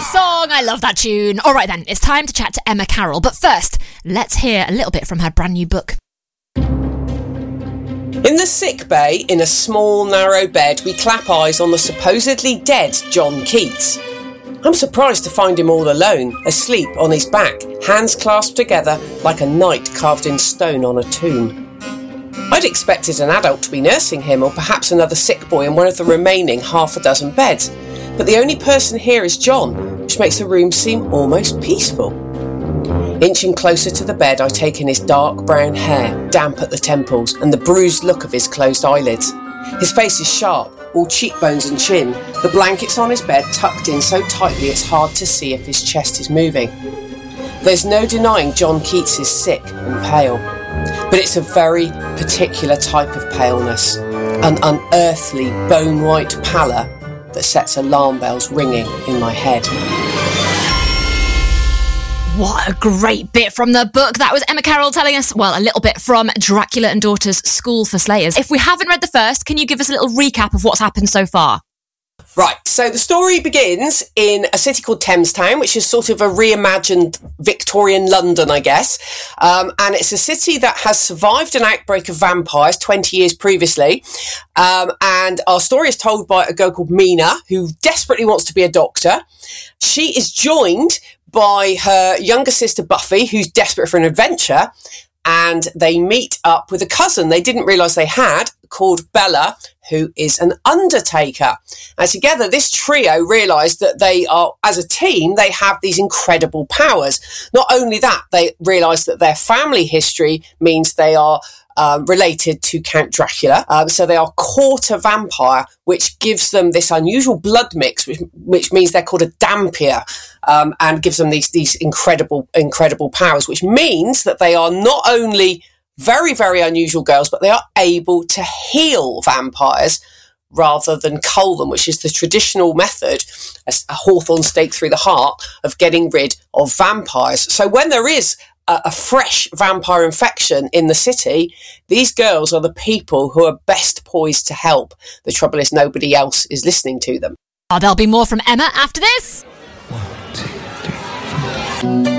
song. I love that tune. All right then, it's time to chat to Emma Carroll. But first, let's hear a little bit from her brand new book. In the sick bay, in a small, narrow bed, we clap eyes on the supposedly dead John Keats. I'm surprised to find him all alone, asleep on his back, hands clasped together like a knight carved in stone on a tomb. I'd expected an adult to be nursing him, or perhaps another sick boy in one of the remaining half a dozen beds, but the only person here is John, which makes the room seem almost peaceful. Inching closer to the bed, I take in his dark brown hair, damp at the temples, and the bruised look of his closed eyelids. His face is sharp, all cheekbones and chin, the blankets on his bed tucked in so tightly it's hard to see if his chest is moving. There's no denying John Keats is sick and pale, but it's a very particular type of paleness, an unearthly bone-white pallor that sets alarm bells ringing in my head. What a great bit from the book. That was Emma Carroll telling us, well, a little bit from Dracula and Daughters School for Slayers. If we haven't read the first, can you give us a little recap of what's happened so far? Right, so the story begins in a city called Thamestown, which is sort of a reimagined Victorian London, I guess. And it's a city that has survived an outbreak of vampires 20 years previously. And our story is told by a girl called Mina, who desperately wants to be a doctor. She is joined by her younger sister Buffy, who's desperate for an adventure. And they meet up with a cousin they didn't realise they had, called Bella, who is an undertaker. And together, this trio realised that they are, as a team, they have these incredible powers. Not only that, they realise that their family history means they are related to Count Dracula. So they are quarter vampire, which gives them this unusual blood mix, which means they're called a Dampier, and gives them these incredible powers, which means that they are not only very, very unusual girls, but they are able to heal vampires rather than cull them, which is the traditional method, a hawthorn stake through the heart, of getting rid of vampires. So when there is a fresh vampire infection in the city, these girls are the people who are best poised to help. The trouble is nobody else is listening to them. There'll be more from Emma after this. 1, 2, 3, 4.